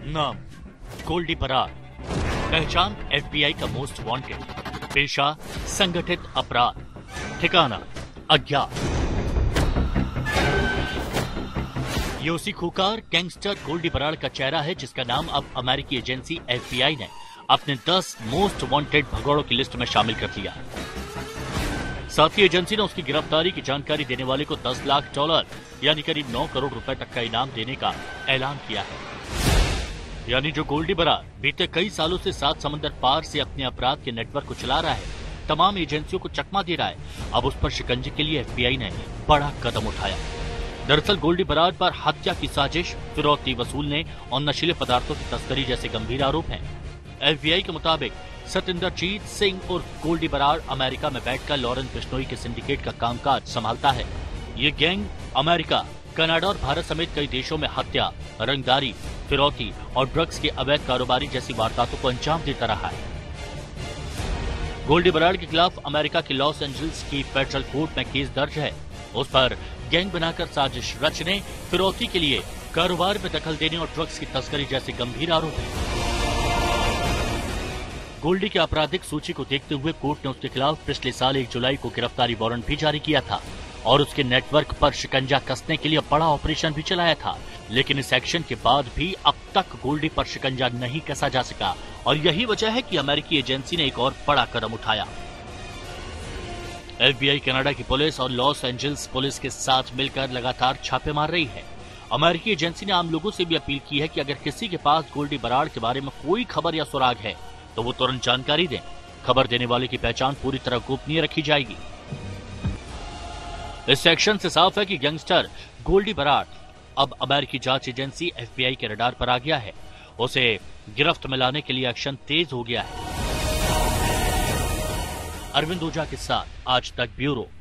नाम गोल्डी बराड़, पहचान FBI का मोस्ट वांटेड, पेशा संगठित अपराध, ठिकाना अज्ञात। ये उसी खूंखार गैंगस्टर गोल्डी बराड़ का चेहरा है जिसका नाम अब अमेरिकी एजेंसी FBI ने अपने 10 मोस्ट वांटेड भगोड़ों की लिस्ट में शामिल कर लिया। साथ ही एजेंसी ने उसकी गिरफ्तारी की जानकारी देने वाले को $10 लाख यानी करीब 9 करोड़ रुपए तक का इनाम देने का ऐलान किया है। यानी जो गोल्डी बराड़ बीते कई सालों से 7 समंदर पार से अपने अपराध के नेटवर्क को चला रहा है, तमाम एजेंसियों को चकमा दे रहा है, अब उस पर शिकंजे के लिए FBI ने बड़ा कदम उठाया। दरअसल गोल्डी बराड़ पर हत्या की साजिश, फिरौती वसूलने और नशीले पदार्थों की तस्करी जैसे गंभीर आरोप हैं। FBI के मुताबिक सतिंदरजीत सिंह और गोल्डी बराड़ अमेरिका में बैठकर लॉरेंस बिश्नोई के सिंडिकेट का कामकाज संभालता है। ये गैंग अमेरिका, कनाडा और भारत समेत कई देशों में हत्या, रंगदारी, फिरौती और ड्रग्स के अवैध कारोबारी जैसी वारदातों को अंजाम देता रहा है। गोल्डी बराड़ के खिलाफ अमेरिका के लॉस एंजल्स की फेडरल कोर्ट में केस दर्ज है। उस पर गैंग बनाकर साजिश रचने, फिरौती के लिए कारोबार में दखल देने और ड्रग्स की तस्करी जैसे गंभीर आरोप हैं। गोल्डी की आपराधिक सूची को देखते हुए कोर्ट ने उसके खिलाफ पिछले साल 1 जुलाई को गिरफ्तारी वारंट भी जारी किया था और उसके नेटवर्क पर शिकंजा कसने के लिए बड़ा ऑपरेशन भी चलाया था। लेकिन इस एक्शन के बाद भी अब तक गोल्डी पर शिकंजा नहीं कसा जा सका और यही वजह है कि अमेरिकी एजेंसी ने एक और बड़ा कदम उठाया। FBI कनाडा की पुलिस और लॉस एंजल्स पुलिस के साथ मिलकर लगातार छापे मार रही है। अमेरिकी एजेंसी ने आम लोगों से भी अपील की है कि अगर किसी के पास गोल्डी बराड़ के बारे में कोई खबर या सुराग है तो वो तुरंत जानकारी दें। खबर देने वाले की पहचान पूरी तरह गोपनीय रखी जाएगी। इस सेक्शन से साफ है कि गैंगस्टर गोल्डी बराड़ अब अमेरिकी जांच एजेंसी FBI के रडार पर आ गया है। उसे गिरफ्त में लाने के लिए एक्शन तेज हो गया है। अरविंद ओझा के साथ आज तक ब्यूरो।